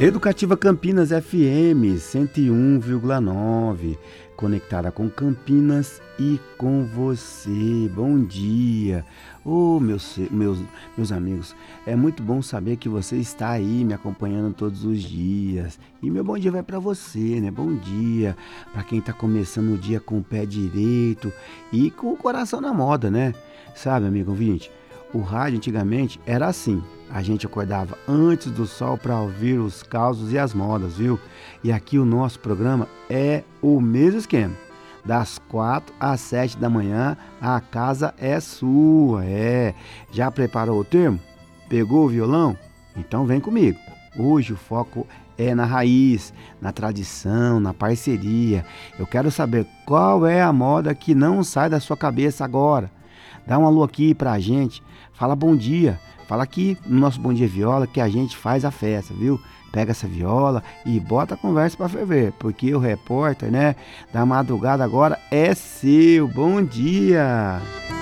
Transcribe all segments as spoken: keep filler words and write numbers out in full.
Educativa Campinas F M cento e um vírgula nove, conectada com Campinas e com você. Bom dia, ô oh, meus, meus, meus amigos, é muito bom saber que você está aí me acompanhando todos os dias. E meu bom dia vai para você, né? Bom dia para quem está começando o dia com o pé direito e com o coração na moda, né? Sabe, amigo ouvinte, o rádio antigamente era assim. A gente acordava antes do sol para ouvir os causos e as modas, viu? E aqui o nosso programa é o mesmo esquema. Das quatro às sete da manhã, a casa é sua, é. Já preparou o termo? Pegou o violão? Então vem comigo. Hoje o foco é na raiz, na tradição, na parceria. Eu quero saber qual é a moda que não sai da sua cabeça agora. Dá um alô aqui pra gente, fala bom dia. Fala aqui no nosso Bom Dia Viola que a gente faz a festa, viu? Pega essa viola e bota a conversa para ferver, porque o repórter, né, da madrugada agora é seu. Bom dia!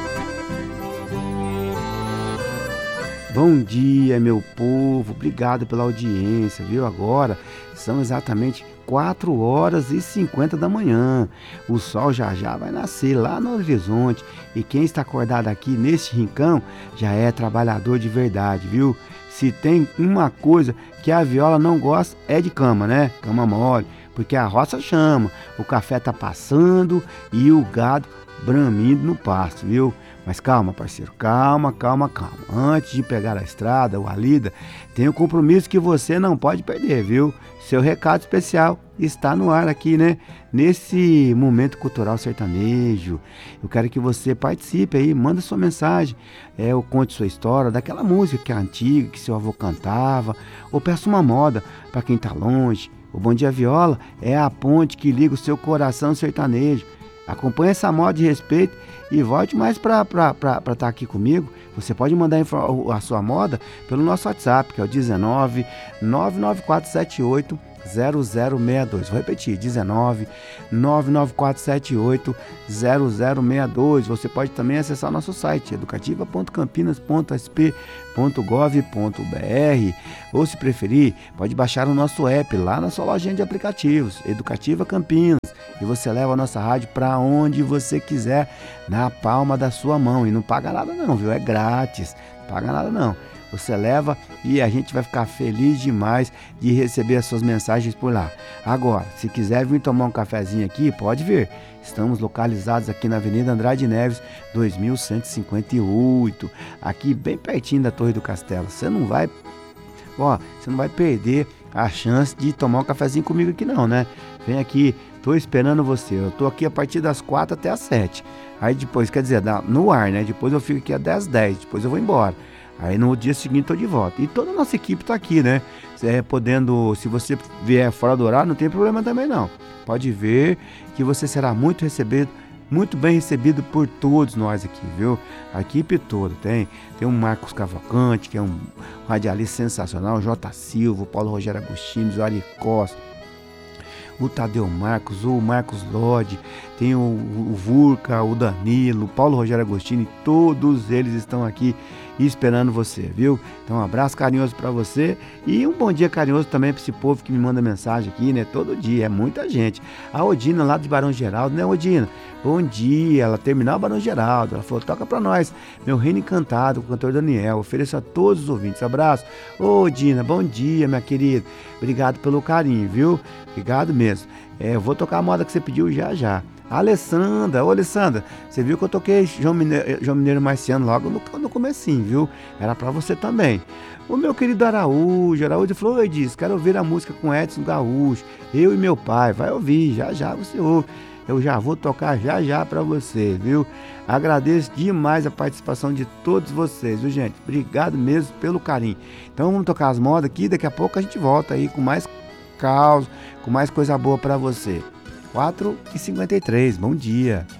Bom dia, meu povo, obrigado pela audiência, viu? Agora são exatamente quatro horas e cinquenta da manhã. O sol já já vai nascer lá no horizonte e quem está acordado aqui nesse rincão já é trabalhador de verdade, viu? Se tem uma coisa que a viola não gosta é de cama, né? Cama mole, porque a roça chama, o café tá passando e o gado bramindo no pasto, viu? Mas calma, parceiro, calma, calma, calma. Antes de pegar a estrada ou a lida, tem um compromisso que você não pode perder, viu? Seu recado especial está no ar aqui, né? Nesse momento cultural sertanejo. Eu quero que você participe aí, manda sua mensagem. É, ou conte sua história daquela música que é antiga, que seu avô cantava. Ou peça uma moda para quem tá longe. O Bom Dia Viola é a ponte que liga o seu coração sertanejo. Acompanhe essa moda de respeito e volte mais para estar aqui comigo. Você pode mandar a sua moda pelo nosso WhatsApp, que é o dezenove, nove nove quatro sete oito, zero zero seis dois. Vou repetir, dezenove, nove nove quatro sete oito, zero zero seis dois. Você pode também acessar nosso site, educativa ponto campinas ponto s p ponto gov ponto b r, ou se preferir, pode baixar o nosso app lá na sua lojinha de aplicativos, Educativa Campinas, e você leva a nossa rádio para onde você quiser, na palma da sua mão, e não paga nada não, viu? É grátis, não paga nada não. Você leva e a gente vai ficar feliz demais de receber as suas mensagens por lá. Agora, se quiser vir tomar um cafezinho aqui, pode vir. Estamos localizados aqui na Avenida Andrade Neves, dois mil cento e cinquenta e oito, aqui bem pertinho da Torre do Castelo. Você não vai, ó, você não vai perder a chance de tomar um cafezinho comigo aqui não, né? Vem aqui, tô esperando você. Eu tô aqui a partir das quatro até as sete. Aí depois, quer dizer, no ar, né? Depois eu fico aqui até as dez, depois eu vou embora. Aí no dia seguinte tô de volta. E toda a nossa equipe tá aqui, né? É, podendo, se você vier fora do horário, não tem problema também não. Pode ver que você será muito recebido, muito bem recebido por todos nós aqui, viu? A equipe toda. Tem, tem o Marcos Cavalcante, que é um radialista sensacional, o J. Silva, o Paulo Rogério Agostinho, o Ari Costa, o Tadeu Marcos, o Marcos Lodi, tem o, o Vurca, o Danilo, o Paulo Rogério Agostinho, todos eles estão aqui esperando você, viu? Então um abraço carinhoso para você e um bom dia carinhoso também para esse povo que me manda mensagem aqui, né? Todo dia, é muita gente. A Odina lá de Barão Geraldo, né, Odina? Bom dia, ela terminou o Barão Geraldo, ela falou, toca para nós, Meu Reino Encantado, com o cantor Daniel, ofereço a todos os ouvintes, abraço. Ô, Odina, bom dia, minha querida, obrigado pelo carinho, viu? Obrigado mesmo. É, eu vou tocar a moda que você pediu já já. Alessandra, ô Alessandra, você viu que eu toquei João Mineiro, João Mineiro Marciano logo no, no comecinho, viu? Era pra você também. O meu querido Araújo, Araújo falou, oi, diz, quero ouvir a música com Edson Gaúcho, eu e meu pai, vai ouvir, já já você ouve. Eu já vou tocar já já pra você, viu? Agradeço demais a participação de todos vocês, viu, gente? Obrigado mesmo pelo carinho. Então vamos tocar as modas aqui, daqui a pouco a gente volta aí com mais caos, com mais coisa boa pra você. quatro e cinquenta e três, bom dia.